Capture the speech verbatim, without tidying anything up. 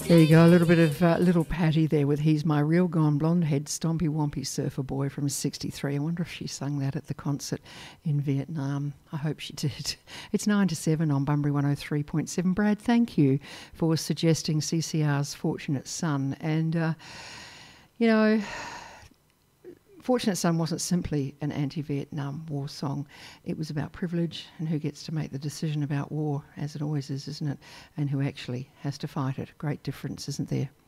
There you go, a little bit of uh, Little Patty there with He's My Real Gone Blonde Head, Stompy Wompy Surfer Boy from sixty-three. I wonder if she sang that at the concert in Vietnam. I hope she did. It's nine to seven on Bunbury one oh three point seven. Brad, thank you for suggesting C C R's Fortunate Son. And, uh, you know, Fortunate Son wasn't simply an anti-Vietnam War song. It was about privilege and who gets to make the decision about war, as it always is, isn't it? And who actually has to fight it. Great difference, isn't there?